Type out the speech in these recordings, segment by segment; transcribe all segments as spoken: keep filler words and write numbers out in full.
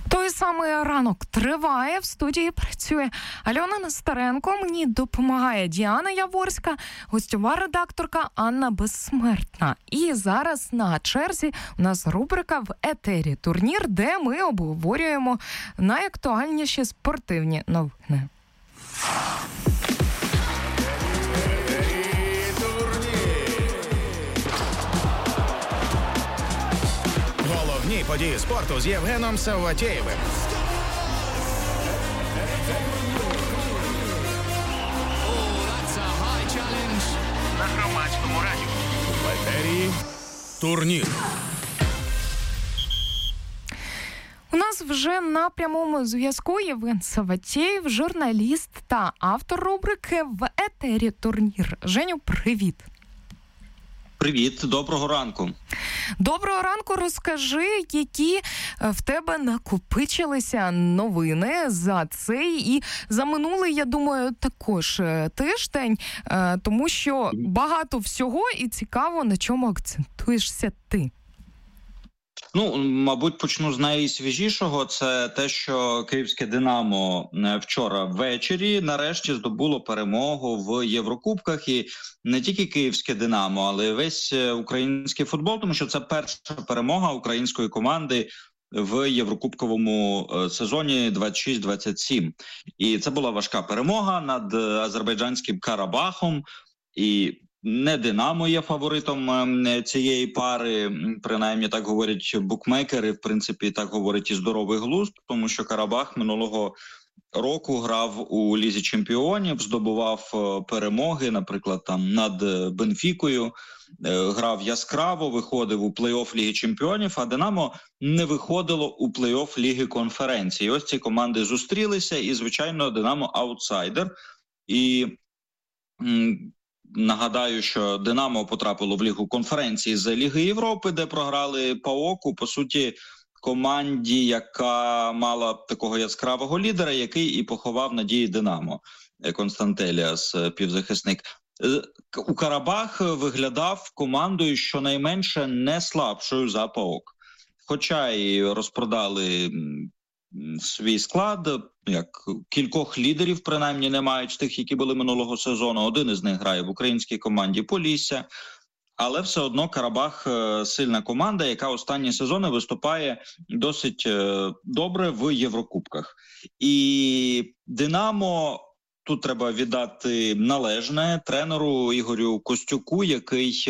Той самий ранок триває, в студії працює Альона Нестеренко, мені допомагає Діана Яворська, гостьова редакторка Анна Безсмертна. І зараз на черзі у нас рубрика «В етері турнір», де ми обговорюємо найактуальніші спортивні новини. Головні події спорту з Євгеном Савватєєвим. На Громадському радіо. В етері турнір. У нас вже на прямому зв'язку Євген Савватєєв, журналіст та автор рубрики «В етері турнір». Женю, привіт. Привіт, доброго ранку. Доброго ранку, розкажи, які в тебе накопичилися новини за цей і за минулий, я думаю, також тиждень, тому що багато всього і цікаво, на чому акцентуєшся ти. Ну, мабуть, почну з найсвіжішого. Це те, що київське «Динамо» вчора ввечері нарешті здобуло перемогу в Єврокубках. І не тільки київське «Динамо», але й весь український футбол, тому що це перша перемога української команди в Єврокубковому сезоні двадцять шість двадцять сім. І це була важка перемога над азербайджанським Карабахом. І не «Динамо» є фаворитом цієї пари, принаймні так говорять букмекери, в принципі так говорить і здоровий глузд, тому що Карабах минулого року грав у Лізі Чемпіонів, здобував перемоги, наприклад, там над Бенфікою, грав яскраво, виходив у плей-офф Ліги Чемпіонів, а «Динамо» не виходило у плей-офф Ліги Конференції. Ось ці команди зустрілися і, звичайно, «Динамо» аутсайдер. І нагадаю, що «Динамо» потрапило в Лігу конференції з Ліги Європи, де програли ПАОКу, по суті, команді, яка мала такого яскравого лідера, який і поховав надії «Динамо», Константеліас, півзахисник. У Карабах виглядав командою щонайменше не слабшою за ПАОК. Хоча і розпродали свій склад, як кількох лідерів, принаймні, не мають з тих, які були минулого сезону. Один із них грає в українській команді Полісся. Але все одно Карабах сильна команда, яка останні сезони виступає досить добре в Єврокубках. І «Динамо», тут треба віддати належне тренеру Ігорю Костюку, який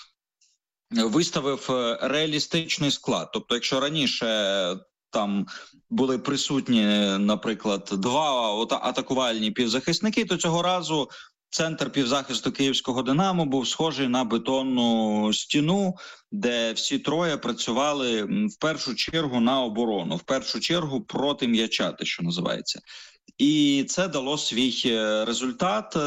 виставив реалістичний склад. Тобто, якщо раніше там були присутні, наприклад, два атакувальні півзахисники, то цього разу центр півзахисту київського «Динамо» був схожий на бетонну стіну, де всі троє працювали в першу чергу на оборону, в першу чергу проти м'яча, те, що називається. І це дало свій результат.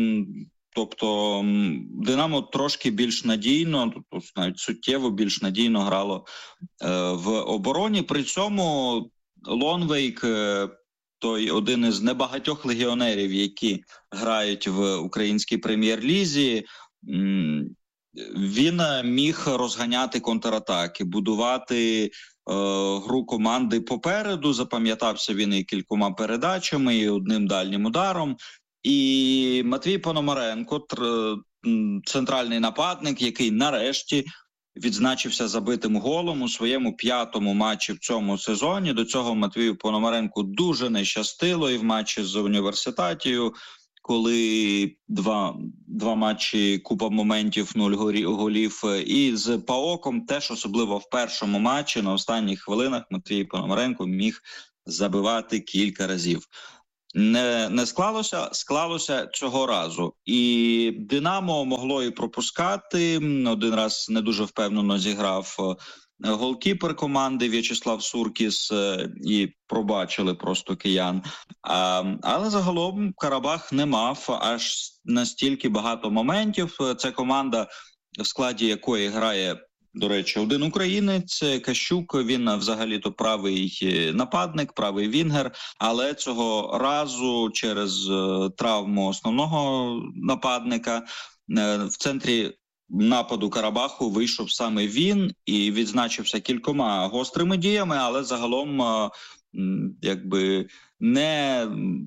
Тобто «Динамо» трошки більш надійно, тобто навіть суттєво більш надійно грало е, в обороні. При цьому Лонвейк, е, той один із небагатьох легіонерів, які грають в українській прем'єр-лізі, м, він міг розганяти контратаки, будувати е, гру команди попереду. Запам'ятався він і кількома передачами, і одним дальнім ударом. І Матвій Пономаренко, центральний нападник, який нарешті відзначився забитим голом у своєму п'ятому матчі в цьому сезоні. До цього Матвію Пономаренку дуже не щастило і в матчі з Університатією, коли два, два матчі, купа моментів, нуль голів. І з ПАОКом теж, особливо в першому матчі, на останніх хвилинах Матвій Пономаренко міг забивати кілька разів. Не, не склалося, склалося цього разу. І «Динамо» могло і пропускати. Один раз не дуже впевнено зіграв голкіпер команди В'ячеслав Суркіс і пробачили просто киян. А, але загалом Карабах не мав аж настільки багато моментів. Це команда, в складі якої грає, до речі, один українець, Кащук, він взагалі-то правий нападник, правий вінгер, але цього разу через травму основного нападника в центрі нападу Карабаху вийшов саме він і відзначився кількома гострими діями, але загалом якби не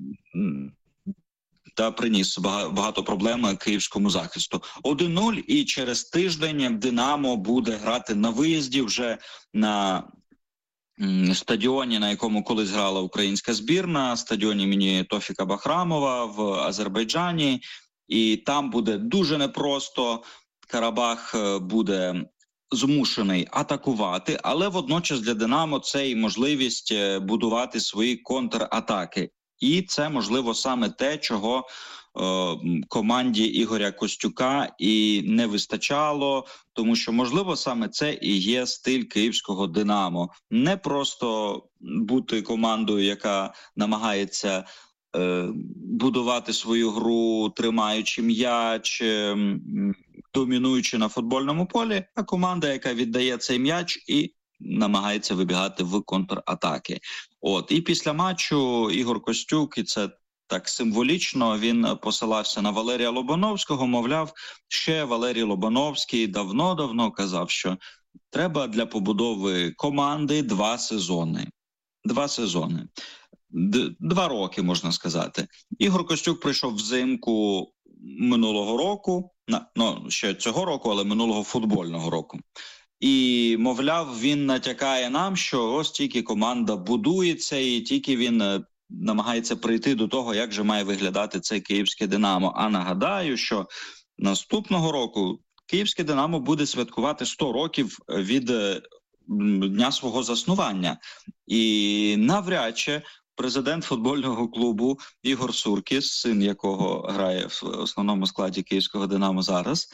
та приніс багато проблем київському захисту. один нуль, і через тиждень «Динамо» буде грати на виїзді вже на стадіоні, на якому колись грала українська збірна, стадіоні імені Тофіка Бахрамова в Азербайджані. І там буде дуже непросто. Карабах буде змушений атакувати, але водночас для «Динамо» це і можливість будувати свої контратаки. І це, можливо, саме те, чого е, команді Ігоря Костюка і не вистачало, тому що, можливо, саме це і є стиль київського «Динамо». Не просто бути командою, яка намагається е, будувати свою гру, тримаючи м'яч, е, домінуючи на футбольному полі, а команда, яка віддає цей м'яч і намагається вибігати в контратаки. От, і після матчу Ігор Костюк, і це так символічно, він посилався на Валерія Лобановського, мовляв, ще Валерій Лобановський давно-давно казав, що треба для побудови команди два сезони. Два сезони. Д- два роки, можна сказати. Ігор Костюк прийшов взимку минулого року, на, ну, ще цього року, але минулого футбольного року. І, мовляв, він натякає нам, що ось тільки команда будується і тільки він намагається прийти до того, як же має виглядати це київське «Динамо». А нагадаю, що наступного року київське «Динамо» буде святкувати сто років від дня свого заснування. І навряд чи президент футбольного клубу Ігор Суркіс, син якого грає в основному складі київського «Динамо» зараз,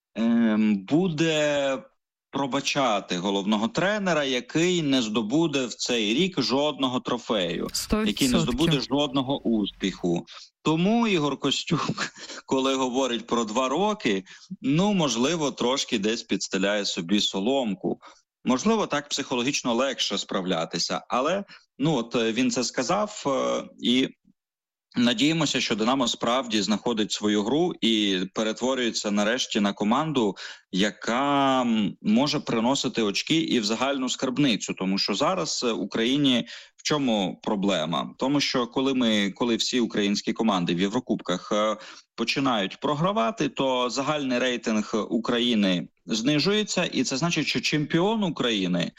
буде пробачати головного тренера, який не здобуде в цей рік жодного трофею, сто відсотків. Який не здобуде жодного успіху. Тому Ігор Костюк, коли говорить про два роки, ну, можливо, трошки десь підстеляє собі соломку. Можливо, так психологічно легше справлятися, але ну от він це сказав, і надіємося, що «Динамо» справді знаходить свою гру і перетворюється нарешті на команду, яка може приносити очки і в загальну скарбницю. Тому що зараз в Україні в чому проблема? Тому що коли ми, коли всі українські команди в Єврокубках починають програвати, то загальний рейтинг України знижується, і це значить, що чемпіон України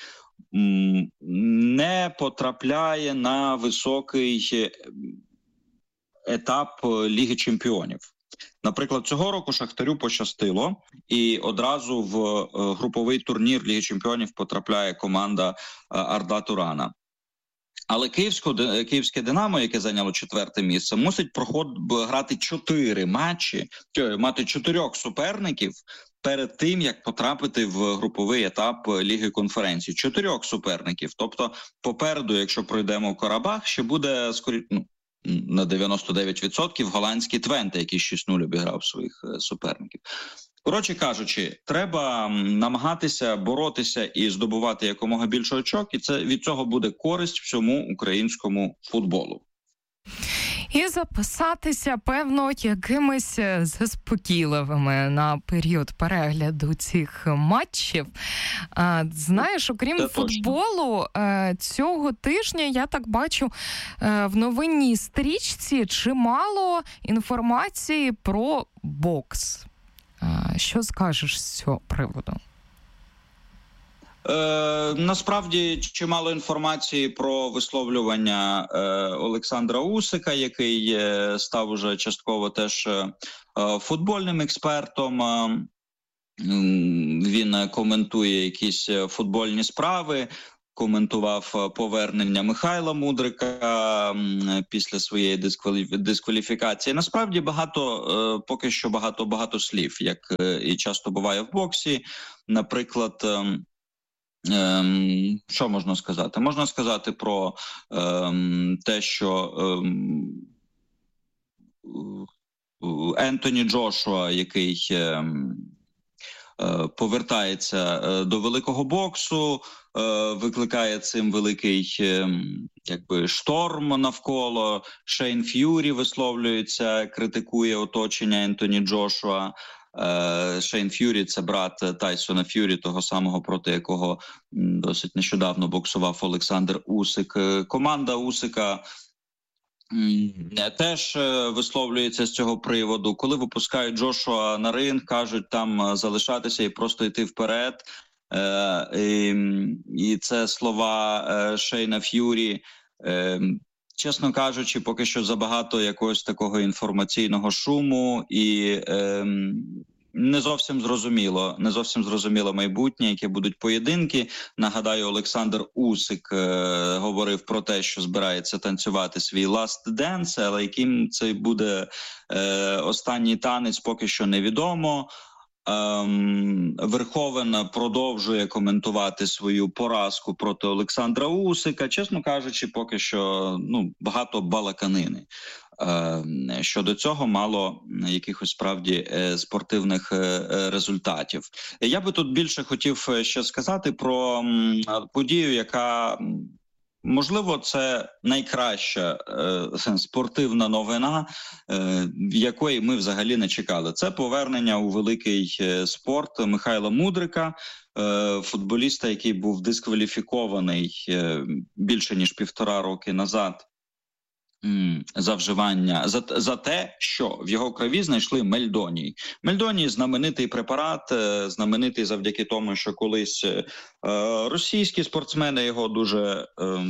не потрапляє на високий етап Ліги чемпіонів. Наприклад, цього року Шахтарю пощастило, і одразу в груповий турнір Ліги чемпіонів потрапляє команда Арда Турана. Але київське «Динамо», яке зайняло четверте місце, мусить проход... грати чотири матчі, мати чотирьох суперників перед тим, як потрапити в груповий етап Ліги конференцій. Чотирьох суперників. Тобто попереду, якщо пройдемо Карабах, ще буде скоріше, ну, на дев'яносто дев'ять відсотків голландський Твенте, який шість нуль обіграв своїх суперників. Коротше кажучи, треба намагатися боротися і здобувати якомога більше очок, і це від цього буде користь всьому українському футболу. І записатися, певно, якимись заспокійливими на період перегляду цих матчів. Знаєш, окрім Це футболу, точно. Цього тижня, я так бачу, в новинній стрічці чимало інформації про бокс. Що скажеш з цього приводу? Е, насправді чимало інформації про висловлювання е, Олександра Усика, який е, став уже частково теж е, футбольним експертом. Е, він коментує якісь футбольні справи, коментував повернення Михайла Мудрика після своєї дискваліфікації. Насправді багато, поки що багато-багато слів, як і часто буває в боксі. Наприклад, що можна сказати? Можна сказати про те, що Ентоні Джошуа, який повертається до великого боксу, викликає цим великий якби шторм навколо. Шейн Ф'юрі висловлюється, критикує оточення Ентоні Джошуа. Шейн Ф'юрі – це брат Тайсона Ф'юрі, того самого, проти якого досить нещодавно боксував Олександр Усик. Команда Усика теж висловлюється з цього приводу. Коли випускають Джошуа на ринг, кажуть там залишатися і просто йти вперед. І це слова Шейна Ф'юрі. Чесно кажучи, поки що забагато якогось такого інформаційного шуму і е, не зовсім зрозуміло, не зовсім зрозуміло майбутнє, які будуть поєдинки. Нагадаю, Олександр Усик е, говорив про те, що збирається танцювати свій Last Dance, але яким це буде е, останній танець, поки що невідомо. Ем, Верховен продовжує коментувати свою поразку проти Олександра Усика. Чесно кажучи, поки що ну, багато балаканини. Ем, щодо цього мало якихось справді е, спортивних е, результатів. Я би тут більше хотів ще сказати про м, подію, яка... Можливо, це найкраща е, спортивна новина, е, якої ми взагалі не чекали. Це повернення у великий е, спорт Михайла Мудрика, е, футболіста, який був дискваліфікований е, більше ніж півтора роки назад за вживання, за, за те, що в його крові знайшли мельдоній. Мельдоній – знаменитий препарат, знаменитий завдяки тому, що колись е, російські спортсмени його дуже е,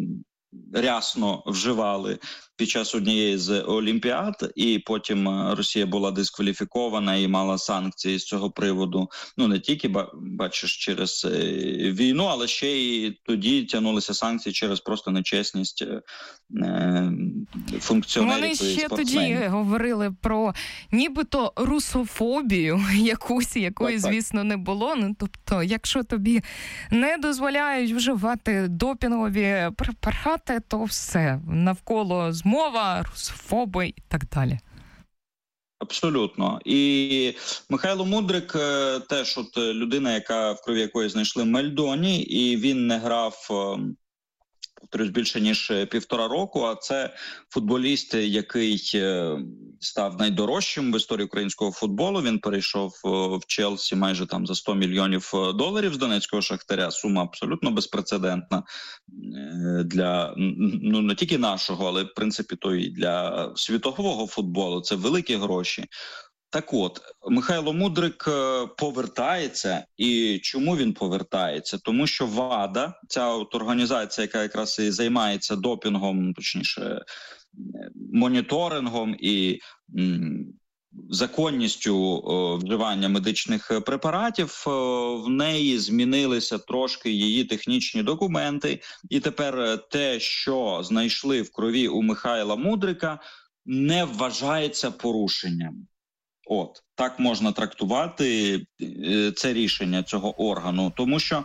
рясно вживали під час однієї з олімпіад, і потім Росія була дискваліфікована і мала санкції з цього приводу. Ну, не тільки, бачиш, через війну, але ще й тоді тягнулися санкції через просто нечесність е, функціонерів. Вони ще спортсменів. Тоді говорили про нібито русофобію, якусь, якої, так, звісно, не було. Ну, тобто, якщо тобі не дозволяють вживати допінгові препарати, то все, навколо змова, русофоби і так далі. Абсолютно. І Михайло Мудрик теж от людина, яка в крові якої знайшли мельдоній, і він не грав, повторюсь, більше ніж півтора року, а це футболіст, який став найдорожчим в історії українського футболу. Він перейшов в Челсі майже там за сто мільйонів доларів з донецького Шахтаря. Сума абсолютно безпрецедентна для, ну, не тільки нашого, але в принципі то і для світового футболу. Це великі гроші. Так от, Михайло Мудрик повертається. І чому він повертається? Тому що ВАДА, ця от організація, яка якраз і займається допінгом, точніше, моніторингом і м, законністю о, вживання медичних препаратів, о, в неї змінилися трошки її технічні документи. І тепер те, що знайшли в крові у Михайла Мудрика, не вважається порушенням. От, так можна трактувати це рішення цього органу, тому що...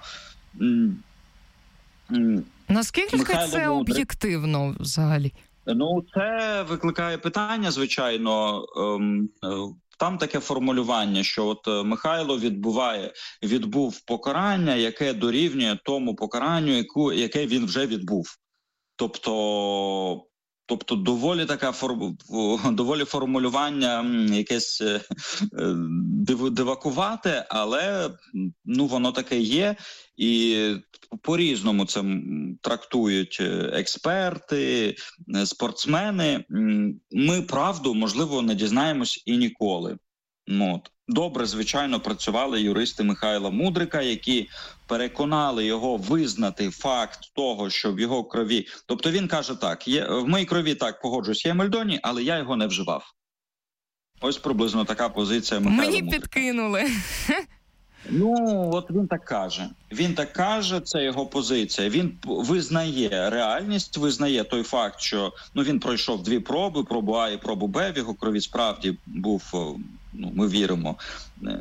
Наскільки Михайло це Мудрик... об'єктивно взагалі? Ну, це викликає питання, звичайно. Там таке формулювання, що от Михайло відбуває, відбув покарання, яке дорівнює тому покаранню, яку, яке він вже відбув. Тобто... Тобто доволі така форм... доволі формулювання якесь див... дивакувате, але ну воно таке є, і по-різному це трактують експерти, спортсмени. Ми правду, можливо, не дізнаємось і ніколи. От. Добре, звичайно, працювали юристи Михайла Мудрика, які переконали його визнати факт того, що в його крові... Тобто він каже так, є, в моїй крові так, погоджуюсь, є мельдоній, але я його не вживав. Ось приблизно така позиція Михайла Мені Мудрика. підкинули. Ну, от він так каже. Він так каже, це його позиція. Він визнає реальність, визнає той факт, що ну, він пройшов дві проби, пробу А і пробу Б, в його крові справді був... Ну, ми віримо,